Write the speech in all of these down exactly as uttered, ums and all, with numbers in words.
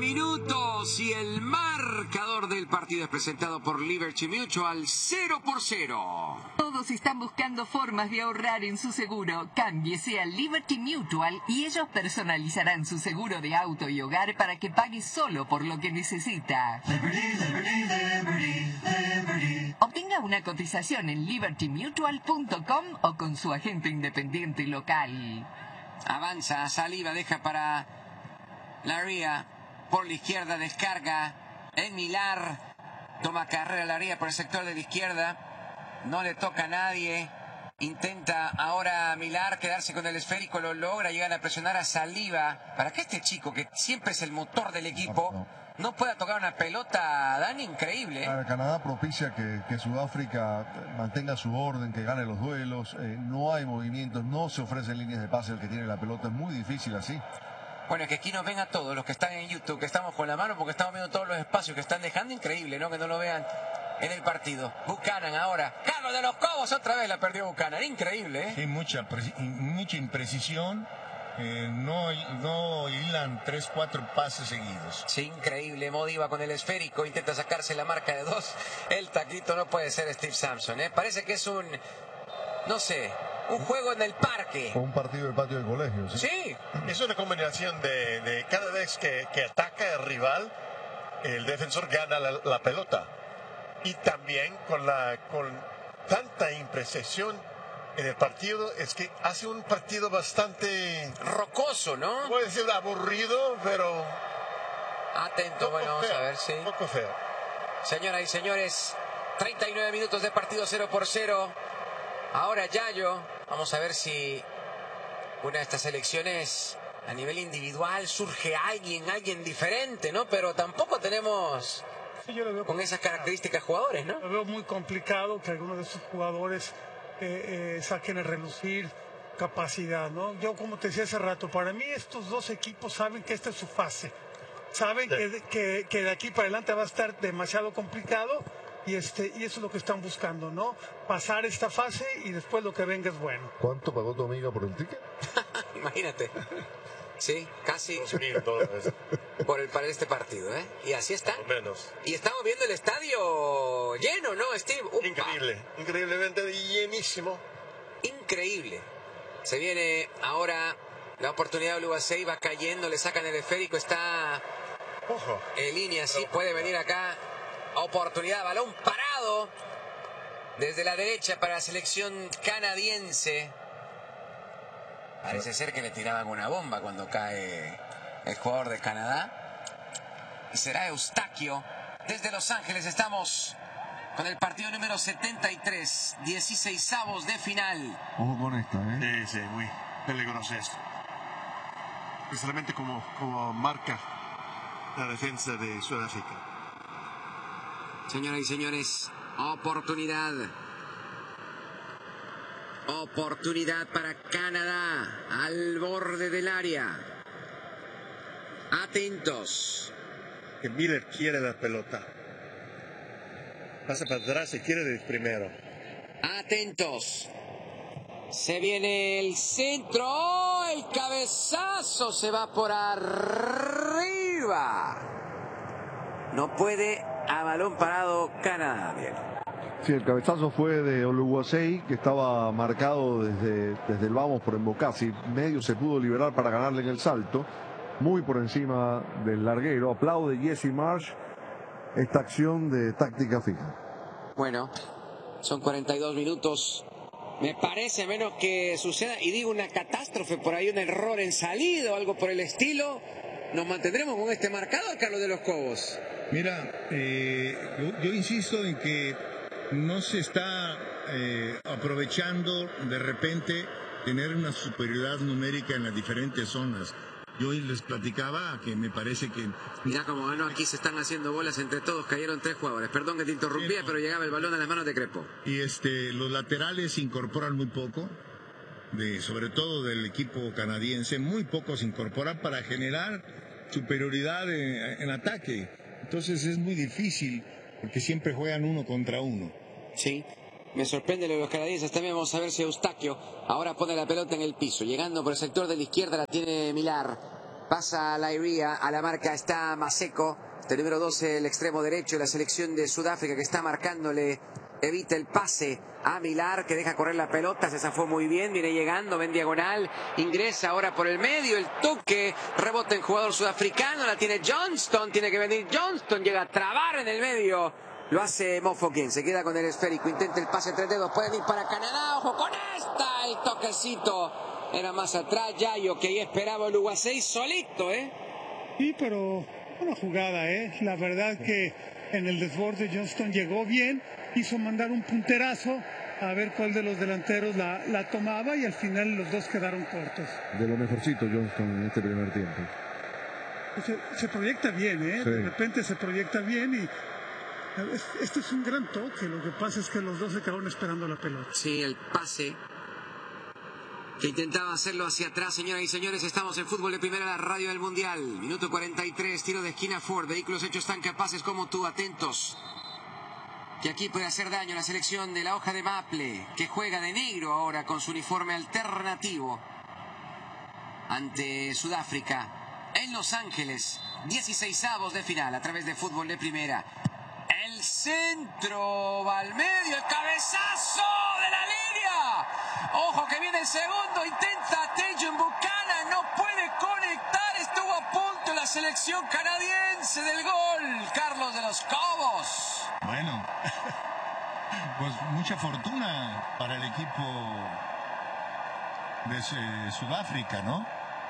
Minutos y el marcador del partido es presentado por Liberty Mutual cero por cero. Todos están buscando formas de ahorrar en su seguro. Cámbiese a Liberty Mutual y ellos personalizarán su seguro de auto y hogar para que pague solo por lo que necesita. Liberty, Liberty, Liberty, Liberty. Obtenga una cotización en liberty mutual punto com o con su agente independiente local. Avanza, Saliba, deja para Laria. Por la izquierda descarga en Milar. Toma carrera Laria por el sector de la izquierda. No le toca a nadie. Intenta ahora Milar quedarse con el esférico. Lo logra. Llegan a presionar a Saliba. Para que este chico, que siempre es el motor del equipo, no pueda tocar una pelota, Dani, increíble. Claro, Canadá propicia que, que Sudáfrica mantenga su orden, que gane los duelos. Eh, no hay movimientos, no se ofrecen líneas de pase. El que tiene la pelota es muy difícil así. Bueno, es que aquí nos ven a todos los que están en YouTube, que estamos con la mano porque estamos viendo todos los espacios que están dejando. Increíble, ¿no? Que no lo vean en el partido. Buchanan ahora. Carlos de los Cobos, otra vez la perdió Buchanan. Increíble, ¿eh? Sí, mucha, mucha imprecisión. Eh, no, no hilan tres, cuatro pases seguidos. Sí, increíble. Modiva con el esférico. Intenta sacarse la marca de dos. El taquito no puede ser Steve Sampson, ¿eh? Parece que es un... No sé... Un juego en el parque. O un partido de patio de colegio. Sí, sí. Es una combinación de, de cada vez que, que ataca el rival, el defensor gana la, la pelota. Y también con, la, con tanta imprecisión en el partido, es que hace un partido bastante... rocoso, ¿no? Puede decir aburrido, pero... Atento, bueno, vamos feo, a ver, sí. Un poco feo. Señoras y señores, treinta y nueve minutos de partido cero por cero. Ahora Yayo, vamos a ver si una de estas elecciones a nivel individual surge alguien, alguien diferente, ¿no? Pero tampoco tenemos sí, yo lo veo con esas características jugadores, ¿no? Lo veo muy complicado que algunos de esos jugadores eh, eh, saquen a relucir capacidad, ¿no? Yo, como te decía hace rato, para mí estos dos equipos saben que esta es su fase. Saben sí. que, que, que de aquí para adelante va a estar demasiado complicado. Y, este, y eso es lo que están buscando, ¿no? Pasar esta fase y después lo que venga es bueno. ¿Cuánto pagó tu amiga por el ticket? Imagínate. Sí, casi dos mil dólares. Por el, para este partido, ¿eh? Y así está. O menos. Y estamos viendo el estadio lleno, ¿no, Steve? ¡Upa! Increíble, increíblemente llenísimo. Increíble. Se viene ahora la oportunidad de Oluwasei, va cayendo, le sacan el esférico, está Ojo. en línea, sí, puede venir acá. Oportunidad, balón parado desde la derecha para la selección canadiense. Parece ser que le tiraban una bomba cuando cae el jugador de Canadá. Y será Eustaquio. Desde Los Ángeles estamos con el partido número setenta y tres, dieciseisavos de final. Ojo con esta, ¿eh? Sí, sí, muy peligroso esto. Especialmente como, como marca la defensa de Sudáfrica. Señoras y señores, oportunidad. Oportunidad para Canadá al borde del área. Atentos. Que Miller quiere la pelota. Pasa para atrás y quiere el primero. Atentos. Se viene el centro. ¡Oh! El cabezazo se va por arriba. No puede. A balón parado Canadá, bien. Sí, el cabezazo fue de Oluwasei, que estaba marcado desde, desde el vamos por Embocasi. Medio se pudo liberar para ganarle en el salto. Muy por encima del larguero. Aplaude Jesse Marsh esta acción de táctica fija. Bueno, son cuarenta y dos minutos. Me parece, a menos que suceda, y digo una catástrofe, por ahí un error en salida o algo por el estilo, nos mantendremos con este marcador, Carlos de los Cobos. Mira, eh, yo, yo insisto en que no se está eh, aprovechando de repente tener una superioridad numérica en las diferentes zonas. Yo hoy les platicaba que me parece que... Mira cómo ganó, aquí se están haciendo bolas entre todos, cayeron tres jugadores. Perdón que te interrumpía, sí, pero llegaba el balón a las manos de Crepo. Y este, los laterales se incorporan muy poco, de, sobre todo del equipo canadiense, muy poco se incorporan para generar superioridad en, en ataque. Entonces es muy difícil, porque siempre juegan uno contra uno. Sí, me sorprende lo de los canadienses. También vamos a ver si Eustaquio ahora pone la pelota en el piso. Llegando por el sector de la izquierda la tiene Milar. Pasa Lairia, a la marca está Maseko, el número doce, el extremo derecho de la selección de Sudáfrica, que está marcándole, evita el pase a Millar, que deja correr la pelota, se zafó muy bien, viene llegando, ven diagonal, ingresa ahora por el medio, el toque, rebota el jugador sudafricano, la tiene Johnston, tiene que venir Johnston, llega a trabar en el medio, lo hace Mofokin, se queda con el esférico, intenta el pase entre dedos, pueden ir para Canadá, ojo con esta, el toquecito, era más atrás, Yayo, que ahí esperaba el Uruguay solito, ¿eh? Sí, pero una jugada, ¿eh? La verdad que en el desborde Johnston llegó bien, hizo mandar un punterazo a ver cuál de los delanteros la, la tomaba y al final los dos quedaron cortos. De lo mejorcito Johnston en este primer tiempo. Se, se proyecta bien, ¿eh? Sí. De repente se proyecta bien y este es un gran toque, lo que pasa es que los dos se quedaron esperando la pelota. Sí, el pase que intentaba hacerlo hacia atrás, señoras y señores, estamos en Fútbol de Primera, la radio del Mundial. Minuto cuarenta y tres, tiro de esquina Ford, vehículos hechos tan capaces como tú, atentos. Que aquí puede hacer daño la selección de la hoja de Maple, que juega de negro ahora con su uniforme alternativo ante Sudáfrica en Los Ángeles, dieciseisavos de final a través de Fútbol de Primera. El centro va al medio, el cabezazo de la línea. Ojo que viene el segundo, intenta Tejon Buchanan, no puede conectar, estuvo a punto la selección canadiense del gol. Carlos de los Cobos. Bueno, pues mucha fortuna para el equipo de eh, Sudáfrica, ¿no?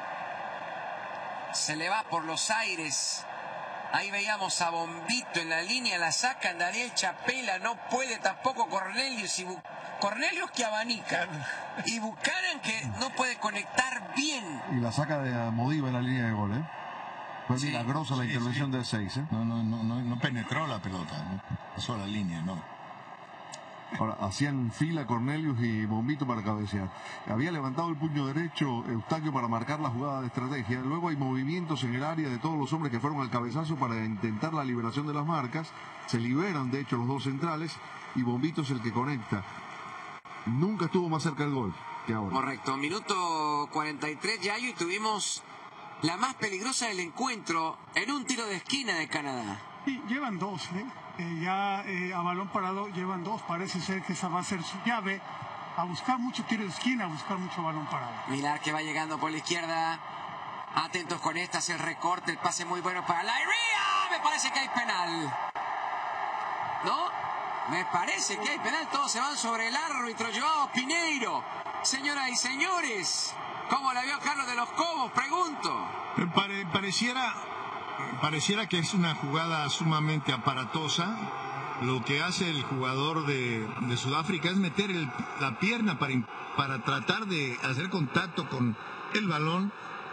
Se le va por los aires. Ahí veíamos a Bombito en la línea, la sacan Daniel Chapela, no puede tampoco Cornelius y Bu Cornelius que abanican y Buchanan que no puede conectar bien. Y la saca de Modiba en la línea de gol, ¿eh? Fue Sí, milagrosa la sí, intervención sí. del seis, ¿eh? No, no, no, no, no penetró la pelota, no pasó la línea, no. Ahora, hacían fila Cornelius y Bombito para cabecear. Había levantado el puño derecho Eustaquio para marcar la jugada de estrategia. Luego hay movimientos en el área de todos los hombres que fueron al cabezazo para intentar la liberación de las marcas. Se liberan, de hecho, los dos centrales y Bombito es el que conecta. Nunca estuvo más cerca del gol que ahora. Correcto, minuto cuarenta y tres, Yayo, y tuvimos la más peligrosa del encuentro en un tiro de esquina de Canadá. Sí, llevan dos, ¿eh? Eh, ya eh, a balón parado llevan dos, parece ser que esa va a ser su llave, a buscar mucho tiro de esquina, a buscar mucho balón parado. Millar que va llegando por la izquierda, atentos con estas, el recorte, el pase muy bueno para Lairia, me parece que hay penal, ¿no? Me parece que hay penal, todos se van sobre el árbitro Joao Pineiro. Señoras y señores, ¿cómo la vio Carlos de los Cobos? Pregunto. Pare, pareciera, pareciera que es una jugada sumamente aparatosa. Lo que hace el jugador de, de Sudáfrica es meter el, la pierna para, para tratar de hacer contacto con el balón.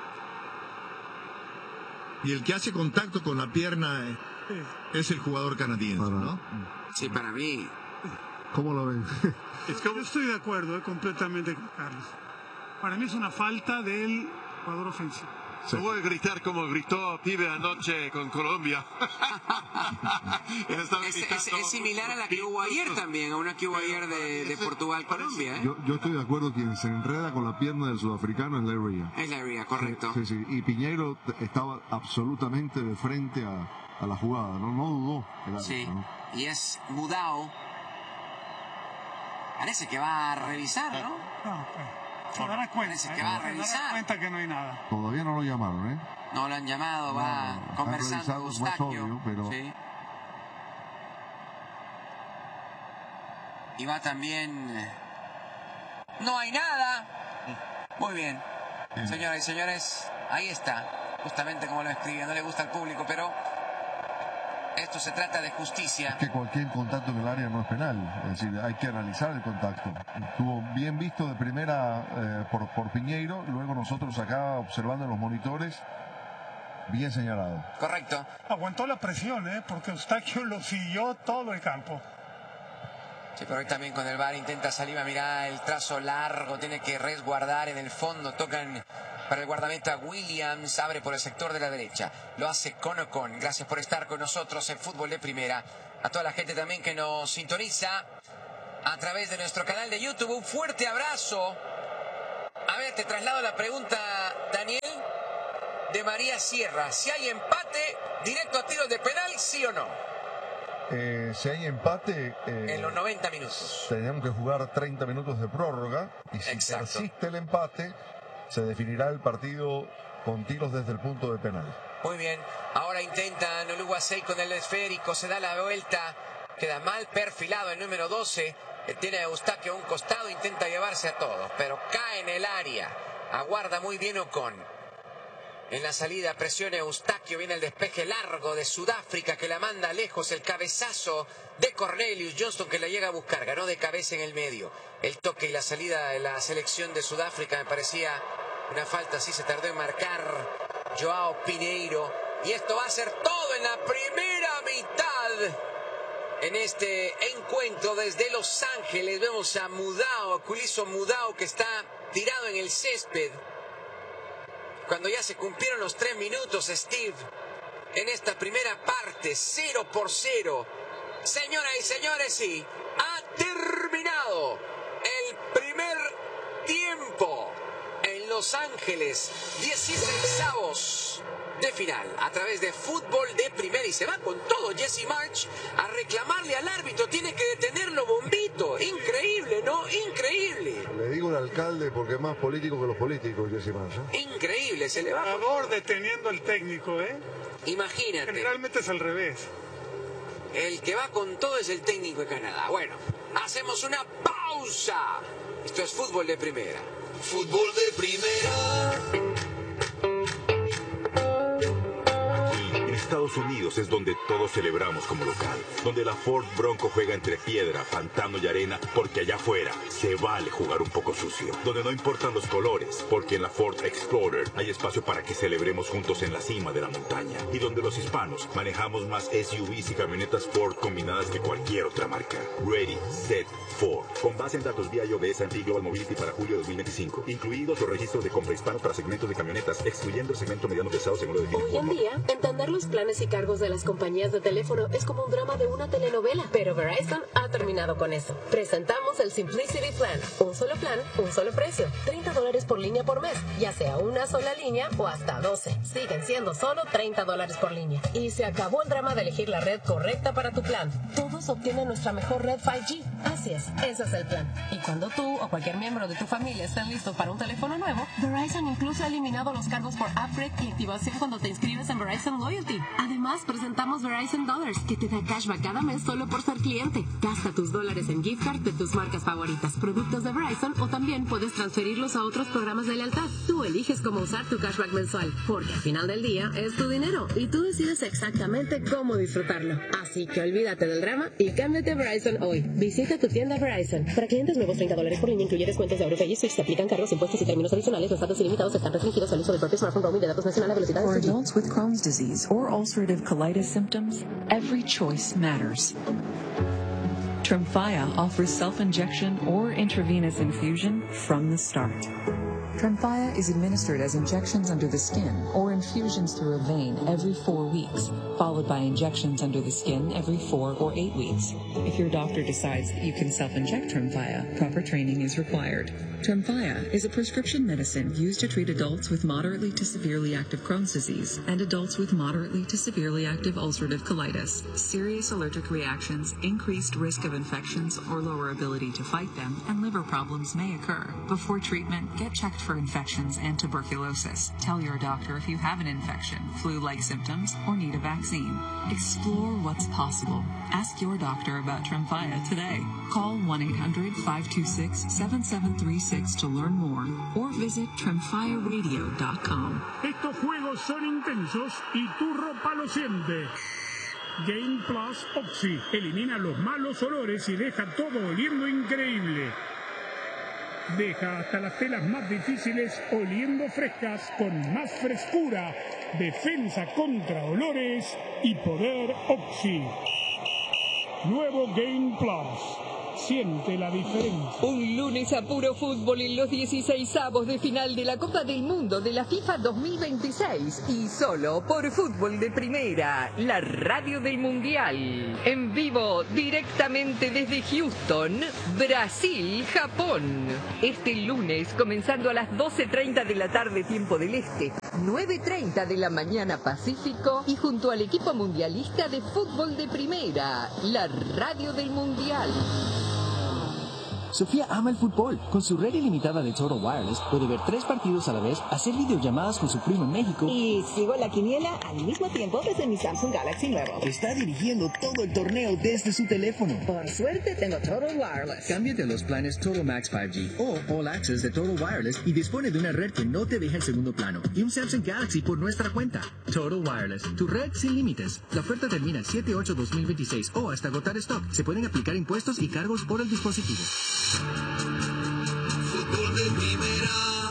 Y el que hace contacto con la pierna es el jugador canadiense, ¿no? Sí, para mí. ¿Cómo lo ven? Es que yo estoy de acuerdo, eh, completamente con Carlos. Para mí es una falta del jugador ofensivo. Sí. No voy a gritar como gritó Pibe anoche con Colombia. es, es, es similar a la que hubo ayer también, a una que hubo ayer de, de Portugal-Colombia. ¿eh? Yo, yo estoy de acuerdo, quien se enreda con la pierna del sudafricano es Lairia. Es Lairia, correcto. Sí, sí, y Piñeiro estaba absolutamente de frente a, a la jugada, no, no dudó. El sí, árbitro, ¿no? Y es Mudao. Parece que va a revisar, ¿no? No, se dará cuenta, Parece que eh, va a se dará revisar. cuenta que no hay nada. Todavía no lo llamaron, ¿eh? No lo han llamado, va No, no, conversando han revisado, es Eustaquio. obvio, pero- Sí. Y va también. No hay nada. Muy bien. Bien. Señoras y señores, ahí está. Justamente como lo escribía, no le gusta al público, pero esto se trata de justicia. Que cualquier contacto en el área no es penal, es decir, hay que analizar el contacto. Estuvo bien visto de primera eh, por, por Piñeiro, luego nosotros acá observando en los monitores, bien señalado. Correcto. Aguantó la presión, ¿eh? Porque Eustaquio lo siguió todo el campo. Sí, pero hoy también con el V A R intenta Saliba, mirá el trazo largo, tiene que resguardar en el fondo, tocan para el guardameta Williams, abre por el sector de la derecha, lo hace con Ocon. Gracias por estar con nosotros en Fútbol de Primera, a toda la gente también que nos sintoniza a través de nuestro canal de YouTube, un fuerte abrazo. A ver, te traslado la pregunta, Daniel, de María Sierra. Si hay empate, directo a tiros de penal, ¿sí o no? Eh, si hay empate... Eh, en los noventa minutos. Tenemos que jugar treinta minutos de prórroga. Y si Exacto. persiste el empate, se definirá el partido con tiros desde el punto de penal. Muy bien. Ahora intentan Oluwasei con el esférico. Se da la vuelta. Queda mal perfilado el número doce. Tiene a Eustaquio a un costado. Intenta llevarse a todos. Pero cae en el área. Aguarda muy bien Ocon. En la salida presiona Eustaquio. Viene el despeje largo de Sudáfrica que la manda lejos. El cabezazo de Cornelius Johnston que la llega a buscar. Ganó de cabeza en el medio. El toque y la salida de la selección de Sudáfrica me parecía una falta. Así se tardó en marcar Joao Pineiro. Y esto va a ser todo en la primera mitad. En este encuentro desde Los Ángeles vemos a Mudao, a Kuliso Mudao, que está tirado en el césped. Cuando ya se cumplieron los tres minutos, Steve, en esta primera parte, cero por cero. Señoras y señores, sí, ha terminado el primer tiempo en Los Ángeles, dieciseisavos de final, a través de Fútbol de Primera. Y se va con todo Jesse Marsch a reclamarle al árbitro. Tiene que detenerlo, Bombito. Increíble, ¿no? Increíble. Le digo al alcalde porque es más político que los políticos, Jesse Marsch, ¿eh? Increíble, se le va. Por favor, deteniendo al técnico, ¿eh? Imagínate. Generalmente es al revés. El que va con todo es el técnico de Canadá. Bueno, hacemos una pausa. Esto es Fútbol de Primera. Fútbol de Primera. Estados Unidos es donde todos celebramos como local, donde la Ford Bronco juega entre piedra, pantano y arena, porque allá afuera se vale jugar un poco sucio, donde no importan los colores, porque en la Ford Explorer hay espacio para que celebremos juntos en la cima de la montaña, y donde los hispanos manejamos más S U Vs y camionetas Ford combinadas que cualquier otra marca. Ready, Set, Ford. Con base en datos B I O de S and P Global Mobility para julio de dos mil veinticinco, incluidos los registros de compra hispanos para segmentos de camionetas, excluyendo el segmento mediano pesado según lo define Hoy en día, entender los planes y cargos de las compañías de teléfono es como un drama de una telenovela, pero Verizon ha terminado con eso. Presentamos el Simplicity Plan, un solo plan, un solo precio, treinta dólares por línea por mes, ya sea una sola línea o hasta doce. Siguen siendo solo treinta dólares por línea. Y se acabó el drama de elegir la red correcta para tu plan. Todos obtienen nuestra mejor red cinco G. Así es, ese es el plan. Y cuando tú o cualquier miembro de tu familia estén listos para un teléfono nuevo, Verizon incluso ha eliminado los cargos por upgrade y activación cuando te inscribes en Verizon Loyalty. Además, presentamos Verizon Dollars, que te da cashback cada mes solo por ser cliente. Gasta tus dólares en gift card de tus marcas favoritas, productos de Verizon, o también puedes transferirlos a otros programas de lealtad. Tú eliges cómo usar tu cashback mensual, porque al final del día es tu dinero y tú decides exactamente cómo disfrutarlo. Así que olvídate del drama y cámbiate a Verizon hoy. Visita tu tienda Verizon. Para clientes nuevos, treinta dólares por línea, incluye descuentos de AutoPay y Switch. Se aplican cargos, impuestos y términos adicionales. Los datos ilimitados están restringidos al uso del propio smartphone roaming de datos nacionales a velocidad de For adults with Crohn's disease or ulcerative colitis symptoms, every choice matters. Tremfya offers self-injection or intravenous infusion from the start. Tremfya is administered as injections under the skin or infusions through a vein every four weeks, followed by injections under the skin every four or eight weeks. If your doctor decides that you can self-inject Tremfya, proper training is required. Tremfya is a prescription medicine used to treat adults with moderately to severely active Crohn's disease and adults with moderately to severely active ulcerative colitis. Serious allergic reactions, increased risk of infections or lower ability to fight them, and liver problems may occur. Before treatment, get checked for infections and tuberculosis. Tell your doctor if you have an infection, flu-like symptoms, or need a vaccine. Explore what's possible. Ask your doctor about Tremfya today. Call one eight hundred, five two six, seven seven three six to learn more or visit tremfya radio dot com. Estos juegos son intensos y tu ropa lo siente. Game Plus Oxy elimina los malos olores y deja todo oliendo increíble. Deja hasta las telas más difíciles oliendo frescas con más frescura, defensa contra olores y poder Oxy. Nuevo Game Plus. Siente la diferencia. Un lunes a puro fútbol en los dieciseisavos de final de la Copa del Mundo de la FIFA dos mil veintiséis. Y solo por Fútbol de Primera, la radio del Mundial. En vivo, directamente desde Houston, Brasil, Japón. Este lunes, comenzando a las doce treinta de la tarde, tiempo del Este. nueve treinta de la mañana Pacífico y junto al equipo mundialista de fútbol de primera, la radio del Mundial. Sofía ama el fútbol. Con su red ilimitada de Total Wireless puede ver tres partidos a la vez, hacer videollamadas con su primo en México. Y sigo la quiniela al mismo tiempo desde mi Samsung Galaxy nuevo. Está dirigiendo todo el torneo desde su teléfono. Por suerte tengo Total Wireless. Cámbiate a los planes Total Max cinco G o All Access de Total Wireless y dispone de una red que no te deja en segundo plano y un Samsung Galaxy por nuestra cuenta. Total Wireless, tu red sin límites. La oferta termina el siete ocho dos mil veintiséis o hasta agotar stock. Se pueden aplicar impuestos y cargos por el dispositivo. Fútbol de primera.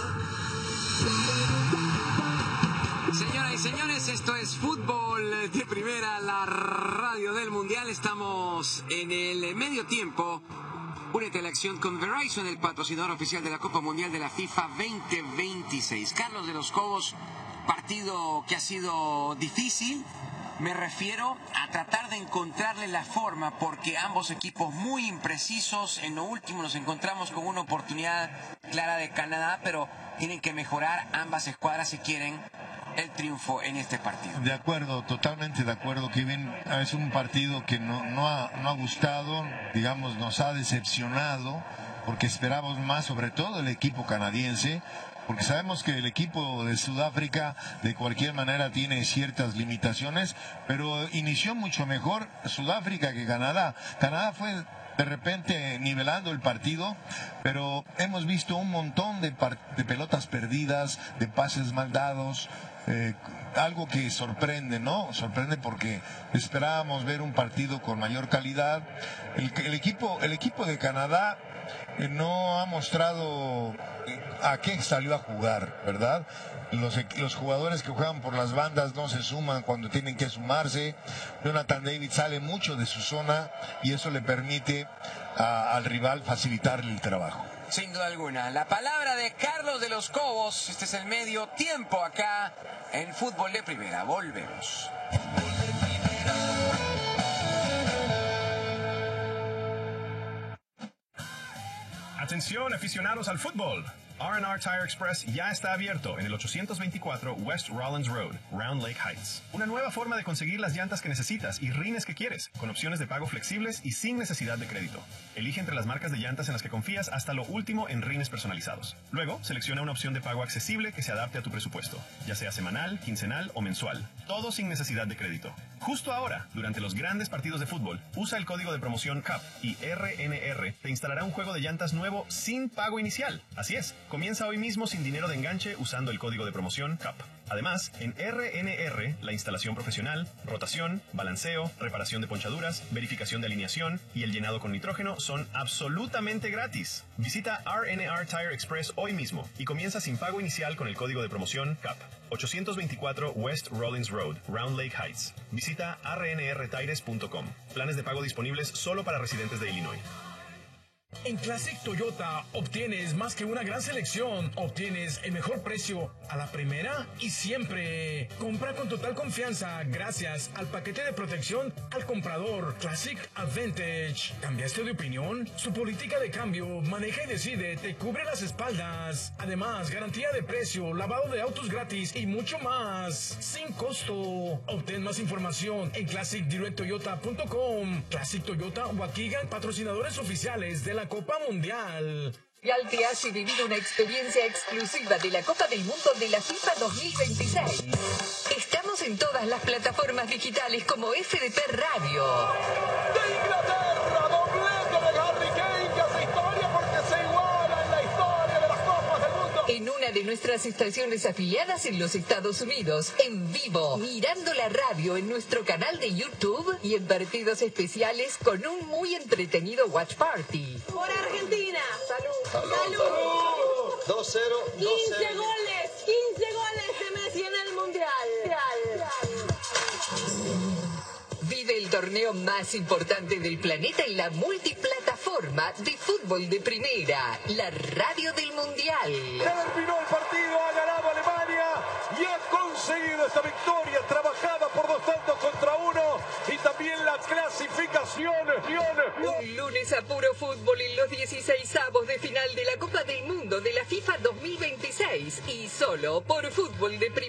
Señoras y señores, esto es Fútbol de Primera, la radio del Mundial. Estamos en el medio tiempo. Únete a la acción con Verizon, el patrocinador oficial de la Copa Mundial de la FIFA veinte veintiséis. Carlos de los Cobos, partido que ha sido difícil. Me refiero a tratar de encontrarle la forma, porque ambos equipos muy imprecisos. En lo último nos encontramos con una oportunidad clara de Canadá, pero tienen que mejorar ambas escuadras si quieren el triunfo en este partido. De acuerdo, totalmente de acuerdo, Kevin. Es un partido que no, no, ha, no ha gustado, digamos, nos ha decepcionado, porque esperábamos más, sobre todo el equipo canadiense, porque sabemos que el equipo de Sudáfrica de cualquier manera tiene ciertas limitaciones, pero inició mucho mejor Sudáfrica que Canadá. Canadá fue de repente nivelando el partido, pero hemos visto un montón de, de pelotas perdidas, de pases mal dados, eh, algo que sorprende, ¿no? Sorprende porque esperábamos ver un partido con mayor calidad. El, el, equipo, el equipo de Canadá eh, no ha mostrado a qué salió a jugar, ¿verdad? Los, los jugadores que juegan por las bandas no se suman cuando tienen que sumarse. Jonathan David sale mucho de su zona y eso le permite a, al rival facilitarle el trabajo. Sin duda alguna. La palabra de Carlos de los Cobos. Este es el medio tiempo acá en Fútbol de Primera. Volvemos. Atención, aficionados al fútbol. R and R Tire Express ya está abierto en el ochocientos veinticuatro West Rollins Road, Round Lake Heights. Una nueva forma de conseguir las llantas que necesitas y rines que quieres, con opciones de pago flexibles y sin necesidad de crédito. Elige entre las marcas de llantas en las que confías hasta lo último en rines personalizados. Luego, selecciona una opción de pago accesible que se adapte a tu presupuesto, ya sea semanal, quincenal o mensual. Todo sin necesidad de crédito. Justo ahora, durante los grandes partidos de fútbol, usa el código de promoción C A P y R N R te instalará un juego de llantas nuevo sin pago inicial. Así es. Comienza hoy mismo sin dinero de enganche usando el código de promoción C A P. Además, en R N R, la instalación profesional, rotación, balanceo, reparación de ponchaduras, verificación de alineación y el llenado con nitrógeno son absolutamente gratis. Visita R N R Tire Express hoy mismo y comienza sin pago inicial con el código de promoción C A P. ochocientos veinticuatro West Rollins Road, Round Lake Heights. Visita r n r tires punto com. Planes de pago disponibles solo para residentes de Illinois. En Classic Toyota obtienes más que una gran selección, obtienes el mejor precio a la primera y siempre. Compra con total confianza gracias al paquete de protección al comprador Classic Advantage. ¿Cambiaste de opinión? Su política de cambio, maneja y decide, te cubre las espaldas. Además, garantía de precio, lavado de autos gratis y mucho más, sin costo. Obtén más información en classic direct toyota punto com. Classic Toyota Waukegan, patrocinadores oficiales de la Copa Mundial. Real te hace vivir una experiencia exclusiva de la Copa del Mundo de la FIFA dos mil veintiséis. Estamos en todas las plataformas digitales como F D P Radio. De Inglaterra, doblete de Harry Kane, que hace historia porque se iguala en la historia de las Copas del Mundo. En una de nuestras estaciones afiliadas en los Estados Unidos, en vivo, mirando la radio en nuestro canal de YouTube y en partidos especiales con un muy entretenido watch party. Por Argentina. Salud. Salud. Salud. dos cero. quince goles. quince goles de Messi en el Mundial. Vive el torneo más importante del planeta en la multiplataforma de fútbol de primera, la radio del Mundial. Se terminó el partido, ha ganado Alemania y ha conseguido esta victoria trabajada por dos tantos contra uno y también la clasificación. Un lunes a puro fútbol en los dieciseisavos de final de la Copa del Mundo de la FIFA dos mil veintiséis y solo por Fútbol de Primera.